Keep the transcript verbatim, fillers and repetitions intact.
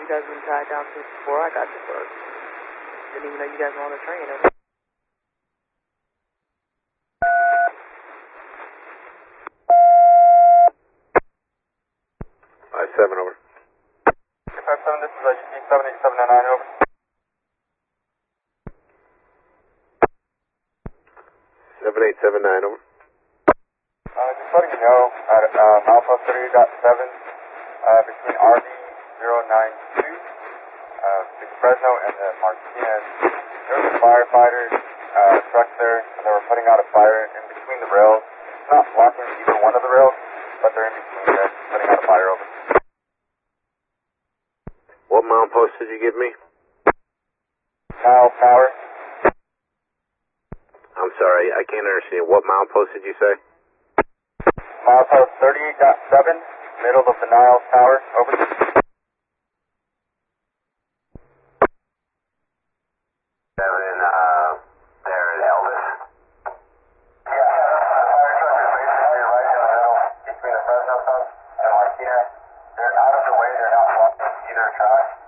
you guys been tied down since before I got to work. Didn't even know you guys were on the train. Okay? five seven, over. five seven, this is uh, U P seven eight seven nine nine, over. seven eight seven nine, over. Uh, just letting you know, at uh, Alpha thirty point seven, uh, between R V zero nine two, uh, Big Fresno, and the Martinez, there was a firefighter uh, truck there, and they were putting out a fire in between the rails. It's not blocking either one of the rails, but they're in between there, putting out a fire over. What mile post did you give me? Now, power. I'm sorry, I can't understand. What mile post did you say? Milepost thirty-eight point seven, middle of the Niles Tower, over. Seven, uh, there at Elvis. Yeah, fire truck is basically right in the middle between the Fresno Sun and Martinez. They're out of the way, they're not blocking either track.